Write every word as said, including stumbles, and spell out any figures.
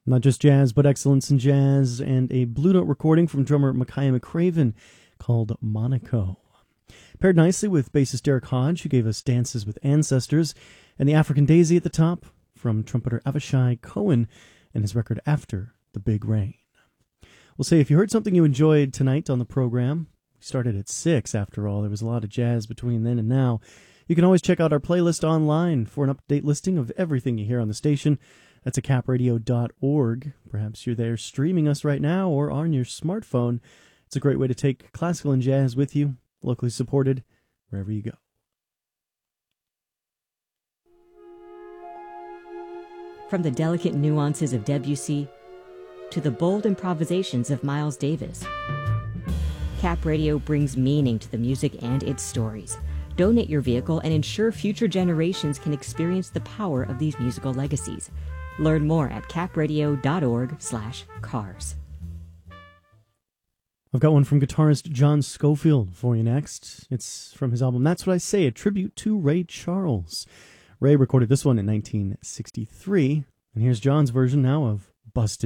Not just jazz, but excellence in jazz, and a Blue Note recording from drummer Micaiah McCraven called Monaco. Paired nicely with bassist Derek Hodge, who gave us Dances with Ancestors, and the African Daisy at the top from trumpeter Avishai Cohen and his record After the Big Rain. We'll say if you heard something you enjoyed tonight on the program, we started at six after all, there was a lot of jazz between then and now. You can always check out our playlist online for an up-to-date listing of everything you hear on the station. That's at cap radio dot org. Perhaps you're there streaming us right now or on your smartphone. It's a great way to take classical and jazz with you, locally supported, wherever you go. From the delicate nuances of Debussy to the bold improvisations of Miles Davis, Cap Radio brings meaning to the music and its stories. Donate your vehicle and ensure future generations can experience the power of these musical legacies. Learn more at cap radio dot org slash cars. I've got one from guitarist John Scofield for you next. It's from his album That's What I Say, a tribute to Ray Charles. Ray recorded this one in nineteen sixty-three, and here's John's version now of Busted